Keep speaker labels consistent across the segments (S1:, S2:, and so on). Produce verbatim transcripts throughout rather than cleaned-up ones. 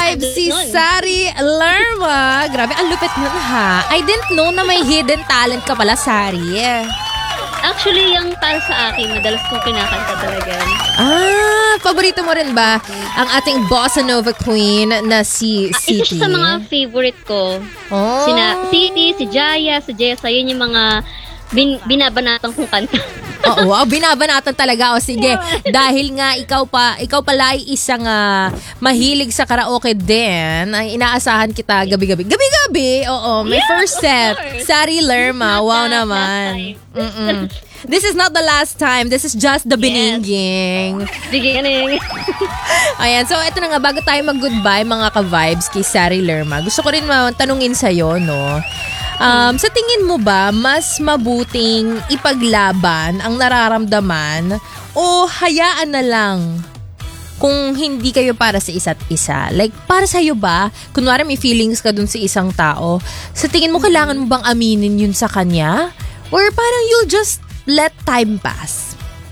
S1: ka-vibe si Sari Lerma. Grabe, ang lupit nun ha. I didn't know na may hidden talent ka pala, Sari.
S2: Actually, yung para sa akin, madalas kong kinakanta talaga.
S1: Ah, paborito mo rin ba ang ating bossa nova queen na si
S2: Ah,
S1: Siti?
S2: isa siya sa mga favorite ko.
S1: Oh.
S2: Sina Siti, si Jaya, si Jessa, yun yung mga bin, binabanatang kong kanta.
S1: Oo, wow, binabanatan talaga. O sige, dahil nga ikaw pa, ikaw pala ay isang uh, mahilig sa karaoke din. Ay, inaasahan kita gabi-gabi. Gabi-gabi, oo, may
S2: Yeah,
S1: first set. Sari Lerma, wow
S2: the
S1: naman. Mm-mm. This is not the last time. This is just the beginning.
S2: Beginning.
S1: Ayan, so ito na nga, bago tayo mag-goodbye mga ka-vibes kay Sari Lerma, gusto ko rin tanungin sa'yo, no? Um, sa tingin mo ba, mas mabuting ipaglaban ang nararamdaman o hayaan na lang kung hindi kayo para sa isa't isa? Like, para sa'yo ba, kunwari may feelings ka dun sa isang tao, sa tingin mo kailangan mo bang aminin yun sa kanya? Or parang you'll just let time pass?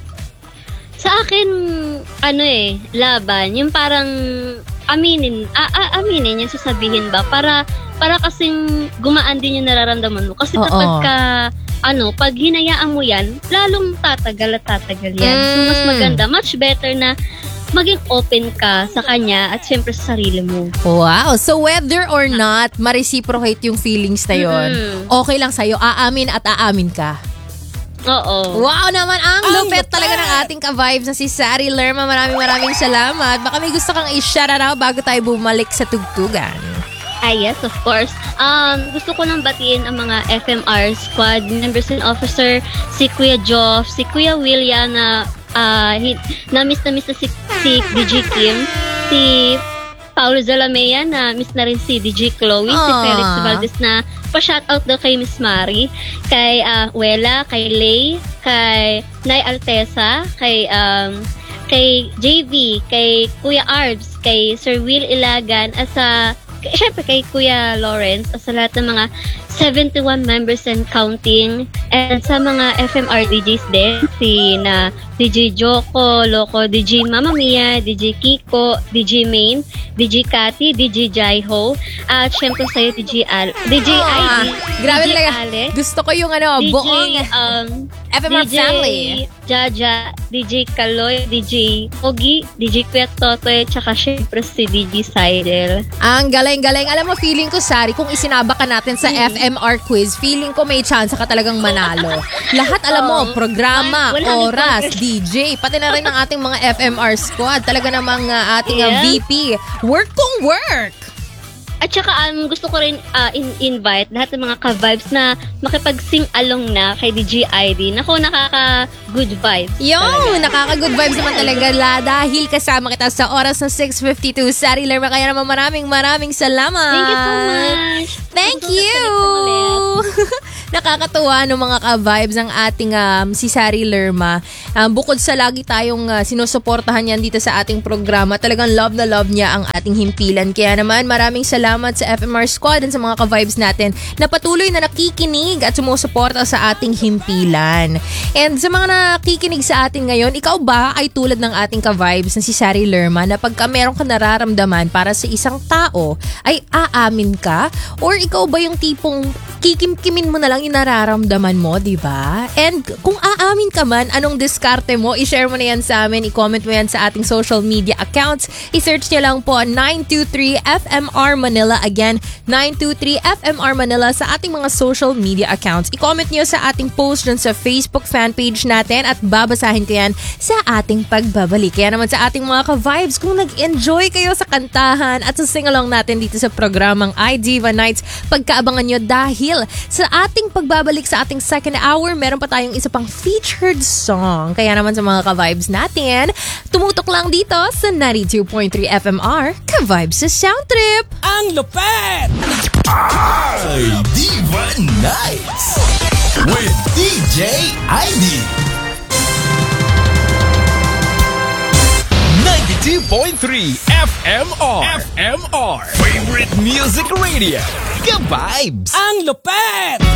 S2: Sa akin, ano eh, laban. Yung parang aminin, a- a- aminin yung sasabihin ba? Para, para kasing gumaan din yung nararamdaman mo. Kasi
S1: Oo.
S2: kapag ka, ano, pag hinayaan mo yan, lalong tatagal at tatagal yan. So, mas
S1: Mm.
S2: maganda, much better na maging open ka sa kanya at syempre sa sarili mo.
S1: Wow. So whether or not ma-reciprocate yung feelings na yun,
S2: Mm.
S1: okay lang sa'yo, aamin at aamin ka.
S2: Oo.
S1: Wow naman, ang lupet talaga ng ating ka-vibes na si Sari Lerma. Maraming maraming salamat. Baka may gusto kang i-shout out bago tayo bumalik sa tugtugan.
S2: Ah, yes, of course. Um, gusto ko nang batiin ang mga F M R squad members and officer, si Kuya Joff, si Kuya William na uh, na-miss na miss na si, si D J Kim, si Paulo Zalamea na miss na rin si D J Chloe, si
S1: Aww.
S2: Felix Valdez na pa-shoutout daw kay Miss Mari, kay uh, Wela, kay Lay, kay Nay Altesa, kay um, kay J V, kay Kuya Arbs, kay Sir Will Ilagan, at sa syempre kay Kuya Lawrence, at sa lahat ng mga seventy-one members and counting, and sa mga F M R D Js din, si na D J Joko, Loco, D J Mama Mia, D J Kiko, D J Main, D J Cathy, D J Jaiho, at syempre sa'yo D J Al, D J
S1: Ah,
S2: Ivy,
S1: grabe
S2: D J
S1: talaga.
S2: Ale,
S1: Gusto ko yung ano,
S2: D J
S1: buong
S2: um,
S1: F M R
S2: D J
S1: family.
S2: Jaja, D J Kaloy, D J Ogi, D J Kuya Totoy, tsaka syempre si D J Seidel.
S1: Ang galing-galing. Alam mo, feeling ko, Sari, kung isinaba ka natin sa F M R quiz, feeling ko may chance ka talagang manalo. Lahat, alam mo,
S2: Oo.
S1: programa,
S2: Wala nang
S1: oras,
S2: progress.
S1: D J, pati na rin ang ating mga F M R squad. Talaga namang uh, ating uh,
S2: Yeah.
S1: V P. Work kung work!
S2: At saka um, gusto ko rin uh, in- invite lahat ng mga ka-vibes na makipag-sing along na kay D J I D. Nako, nakaka-good vibes.
S1: Yo,
S2: talaga.
S1: nakaka-good vibes naman talaga la, dahil kasama kita sa oras ng six fifty-two. Sari Lerma, kaya naman maraming maraming salamat.
S2: Thank you so much.
S1: Thank
S2: Gusto ko
S1: you!
S2: ulit.
S1: Nakakatuwa ng mga ka-vibes ang ating um, si Sari Lerma. Um, bukod sa lagi tayong uh, sinusuportahan yan dito sa ating programa, talagang love na love niya ang ating himpilan. Kaya naman maraming salamat sa F M R Squad at sa mga ka-vibes natin na patuloy na nakikinig at sumusuporta sa ating himpilan. And sa mga nakikinig sa atin ngayon, ikaw ba ay tulad ng ating ka-vibes na si Sari Lerma na pagka meron ka nararamdaman para sa isang tao, ay aamin ka? Or ikaw ba yung tipong kikim-kimin mo na lang yung nararamdaman mo, di ba? And kung aamin ka man, anong diskarte mo? I-share mo na yan sa amin, i-comment mo yan sa ating social media accounts. I-search nyo lang po nine two three F M R Manila. Again, nine two three F M R Manila sa ating mga social media accounts. I-comment nyo sa ating post dun sa Facebook fan page natin at babasahin ko yan sa ating pagbabalik. Kaya naman sa ating mga ka-vibes, kung nag-enjoy kayo sa kantahan at sa sing-along natin dito sa programang iDiva Nights, pagkaabangan nyo dahil sa ating pagbabalik sa ating second hour, meron pa tayong isa pang featured song. Kaya naman sa mga ka-vibes natin, tumutok lang dito sa ninety-two point three F M R, ka-vibes sa Sound Trip.
S3: Ang lupet!
S4: iDiva Nights with D J I D. ninety-two point three F M R. F M R. Favorite Music Radio. Ka-vibes!
S3: Ang lupet!